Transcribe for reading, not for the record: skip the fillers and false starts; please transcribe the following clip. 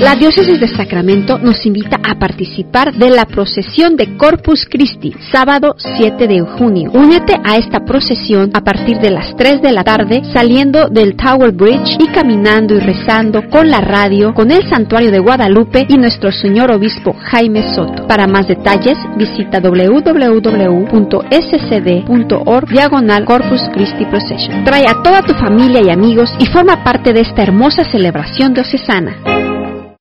La Diócesis de Sacramento nos invita a participar de la procesión de Corpus Christi, sábado 7 de junio. Únete a esta procesión a partir de las 3 de la tarde, saliendo del Tower Bridge y caminando y rezando con la radio, con el Santuario de Guadalupe y nuestro Señor Obispo Jaime Soto. Para más detalles, visita www.scd.org/Corpus Christi Procession. Trae a toda tu familia y amigos y forma parte de esta hermosa celebración diocesana.